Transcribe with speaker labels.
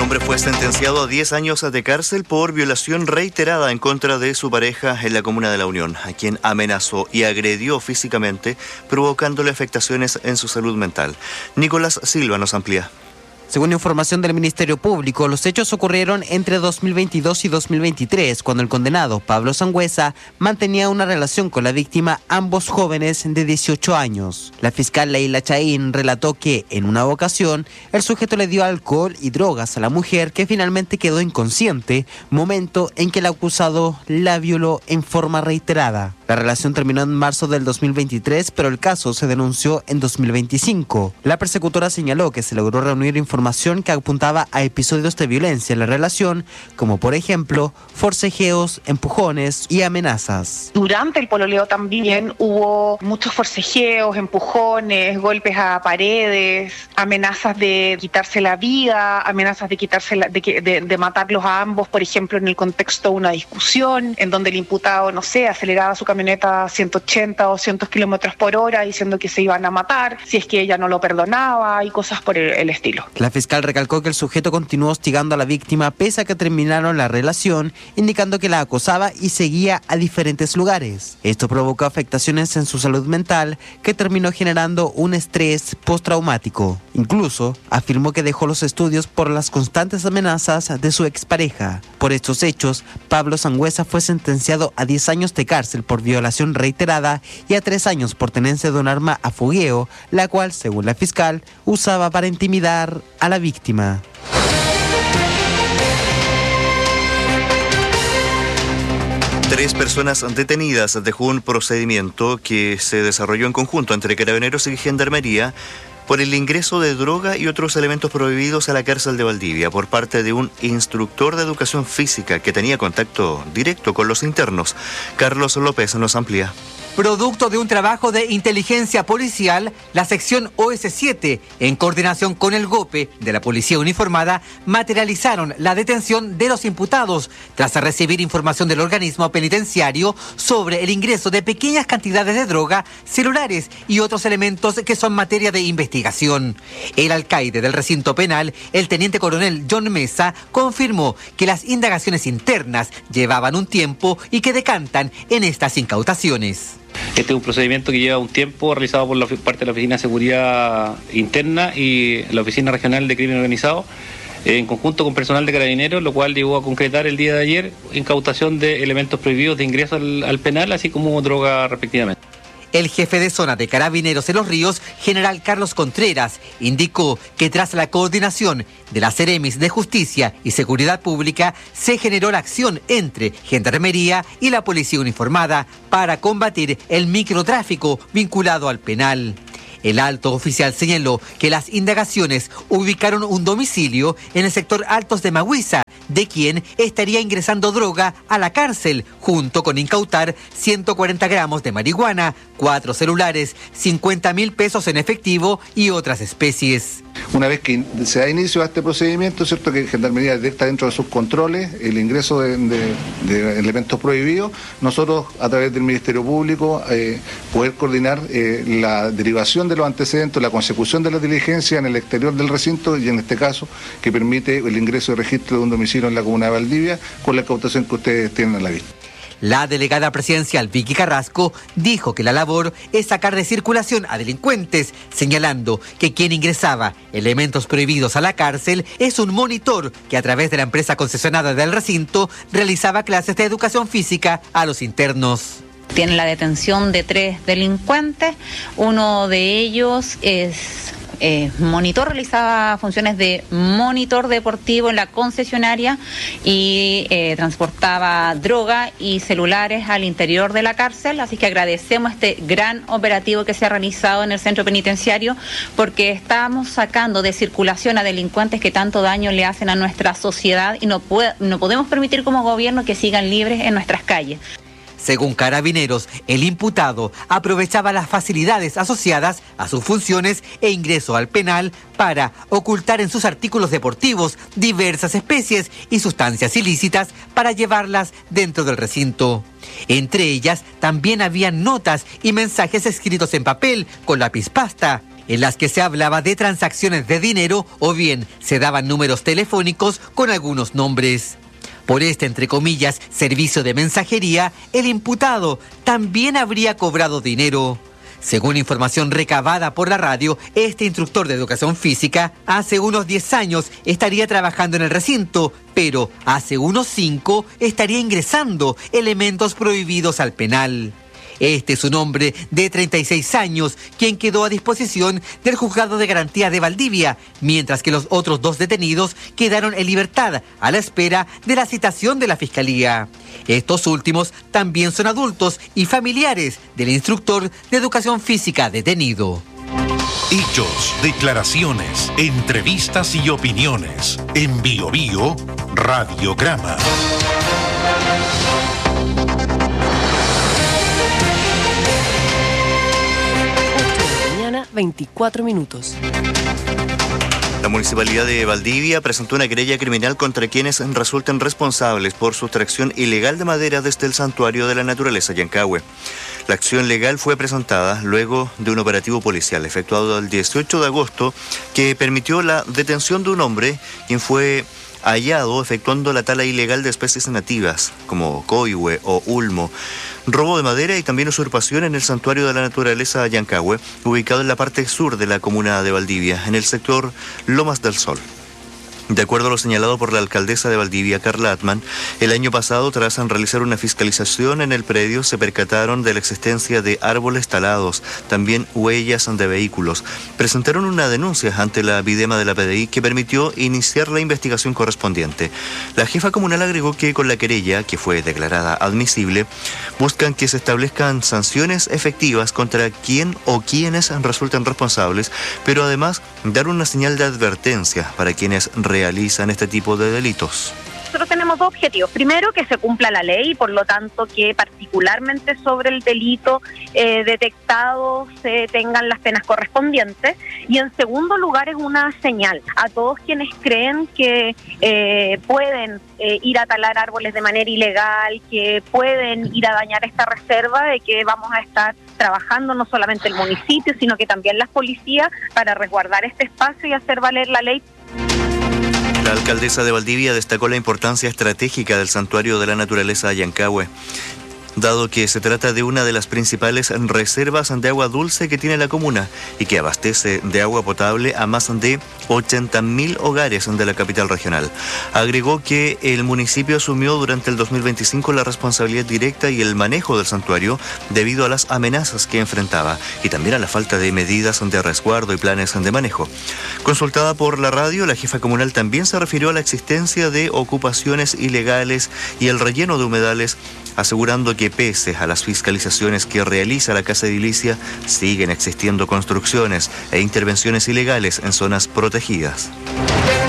Speaker 1: hombre fue sentenciado a 10 años de cárcel por violación reiterada en contra de su pareja en la comuna de La Unión, a quien amenazó y agredió físicamente, provocándole afectaciones en su salud mental. Nicolás Silva nos amplía.
Speaker 2: Según información del Ministerio Público, los hechos ocurrieron entre 2022 y 2023, cuando el condenado, Pablo Sangüesa, mantenía una relación con la víctima, ambos jóvenes de 18 años. La fiscal Leila Chaín relató que, en una ocasión, el sujeto le dio alcohol y drogas a la mujer, que finalmente quedó inconsciente, momento en que el acusado la violó en forma reiterada. La relación terminó en marzo del 2023, pero el caso se denunció en 2025. La persecutora señaló que se logró reunir información que apuntaba a episodios de violencia en la relación, como por ejemplo, forcejeos, empujones y amenazas.
Speaker 3: Durante el pololeo también hubo muchos forcejeos, empujones, golpes a paredes, amenazas de quitarse la vida, amenazas de quitarse de matarlos a ambos, por ejemplo, en el contexto de una discusión, en donde el imputado, no sé, aceleraba su camioneta a 180 o 200 kilómetros por hora diciendo que se iban a matar, si es que ella no lo perdonaba y cosas por el estilo.
Speaker 2: La fiscal recalcó que el sujeto continuó hostigando a la víctima pese a que terminaron la relación, indicando que la acosaba y seguía a diferentes lugares. Esto provocó afectaciones en su salud mental que terminó generando un estrés postraumático. Incluso afirmó que dejó los estudios por las constantes amenazas de su expareja. Por estos hechos, Pablo Sangüesa fue sentenciado a 10 años de cárcel por violación reiterada y a 3 años por tenencia de un arma a fogueo, la cual, según la fiscal, usaba para intimidar a la víctima.
Speaker 1: Tres personas detenidas dejó un procedimiento que se desarrolló en conjunto entre Carabineros y Gendarmería por el ingreso de droga y otros elementos prohibidos a la cárcel de Valdivia por parte de un instructor de educación física que tenía contacto directo con los internos. Carlos López nos amplía.
Speaker 4: Producto de un trabajo de inteligencia policial, la sección OS7, en coordinación con el GOPE de la Policía Uniformada, materializaron la detención de los imputados tras recibir información del organismo penitenciario sobre el ingreso de pequeñas cantidades de droga, celulares y otros elementos que son materia de investigación. El alcaide del recinto penal, el teniente coronel John Mesa, confirmó que las indagaciones internas llevaban un tiempo y que decantan en estas incautaciones.
Speaker 5: Este es un procedimiento que lleva un tiempo realizado por la parte de la Oficina de Seguridad Interna y la Oficina Regional de Crimen Organizado en conjunto con personal de Carabineros, lo cual llegó a concretar el día de ayer incautación de elementos prohibidos de ingreso al penal, así como droga respectivamente.
Speaker 4: El jefe de zona de Carabineros en Los Ríos, general Carlos Contreras, indicó que tras la coordinación de las Seremis de Justicia y Seguridad Pública, se generó la acción entre Gendarmería y la Policía Uniformada para combatir el microtráfico vinculado al penal. El alto oficial señaló que las indagaciones ubicaron un domicilio en el sector Altos de Maguiza, de quien estaría ingresando droga a la cárcel, junto con incautar 140 gramos de marihuana, 4 celulares, 50.000 pesos en efectivo y otras especies.
Speaker 6: Una vez que se da inicio a este procedimiento, es cierto que Gendarmería detecta dentro de sus controles el ingreso de elementos prohibidos, nosotros a través del Ministerio Público poder coordinar la derivación de los antecedentes, la consecución de la diligencia en el exterior del recinto y en este caso que permite el ingreso y registro de un domicilio en la comuna de Valdivia con la incautación que ustedes tienen a la vista.
Speaker 4: La delegada presidencial Vicky Carrasco dijo que la labor es sacar de circulación a delincuentes, señalando que quien ingresaba elementos prohibidos a la cárcel es un monitor que a través de la empresa concesionada del recinto realizaba clases de educación física a los internos.
Speaker 7: Tienen la detención de 3 delincuentes, uno de ellos es monitor, realizaba funciones de monitor deportivo en la concesionaria y transportaba droga y celulares al interior de la cárcel, así que agradecemos este gran operativo que se ha realizado en el centro penitenciario porque estamos sacando de circulación a delincuentes que tanto daño le hacen a nuestra sociedad y no podemos permitir como gobierno que sigan libres en nuestras calles.
Speaker 4: Según Carabineros, el imputado aprovechaba las facilidades asociadas a sus funciones e ingreso al penal para ocultar en sus artículos deportivos diversas especies y sustancias ilícitas para llevarlas dentro del recinto. Entre ellas también había notas y mensajes escritos en papel con lápiz pasta. en las que se hablaba de transacciones de dinero o bien se daban números telefónicos con algunos nombres. Por este, entre comillas, servicio de mensajería, el imputado también habría cobrado dinero. Según información recabada por la radio, este instructor de educación física hace unos 10 años estaría trabajando en el recinto, pero hace unos 5 estaría ingresando elementos prohibidos al penal. Este es un hombre de 36 años, quien quedó a disposición del Juzgado de Garantía de Valdivia, mientras que los otros 2 detenidos quedaron en libertad a la espera de la citación de la Fiscalía. Estos últimos también son adultos y familiares del instructor de educación física detenido.
Speaker 8: Hechos, declaraciones, entrevistas y opiniones. En Bio Bio, Radiograma.
Speaker 9: Mañana, 24 minutos.
Speaker 1: La Municipalidad de Valdivia presentó una querella criminal contra quienes resulten responsables por sustracción ilegal de madera desde el Santuario de la Naturaleza Llancahue. La acción legal fue presentada luego de un operativo policial efectuado el 18 de agosto que permitió la detención de un hombre quien fue hallado efectuando la tala ilegal de especies nativas como coihue o ulmo, robo de madera y también usurpación en el Santuario de la Naturaleza Llancahue, ubicado en la parte sur de la comuna de Valdivia, en el sector Lomas del Sol. De acuerdo a lo señalado por la alcaldesa de Valdivia, Carla Atman, el año pasado, tras realizar una fiscalización en el predio, se percataron de la existencia de árboles talados, también huellas de vehículos. Presentaron una denuncia ante la Videma de la PDI que permitió iniciar la investigación correspondiente. La jefa comunal agregó que con la querella, que fue declarada admisible, buscan que se establezcan sanciones efectivas contra quien o quienes resulten responsables, pero además dar una señal de advertencia para quienes realizan este tipo de delitos.
Speaker 10: Nosotros tenemos 2 objetivos. Primero, que se cumpla la ley y por lo tanto que particularmente sobre el delito detectado se tengan las penas correspondientes. Y en segundo lugar es una señal a todos quienes creen que pueden ir a talar árboles de manera ilegal, que pueden ir a dañar esta reserva, de que vamos a estar trabajando no solamente el municipio, sino que también las policías para resguardar este espacio y hacer valer la ley.
Speaker 1: La alcaldesa de Valdivia destacó la importancia estratégica del Santuario de la Naturaleza Llancahue, dado que se trata de una de las principales reservas de agua dulce que tiene la comuna y que abastece de agua potable a más de 80.000 hogares de la capital regional. Agregó que el municipio asumió durante el 2025 la responsabilidad directa y el manejo del santuario debido a las amenazas que enfrentaba y también a la falta de medidas de resguardo y planes de manejo. Consultada por la radio, la jefa comunal también se refirió a la existencia de ocupaciones ilegales y el relleno de humedales, asegurando que pese a las fiscalizaciones que realiza la Casa Edilicia, siguen existiendo construcciones e intervenciones ilegales en zonas protegidas.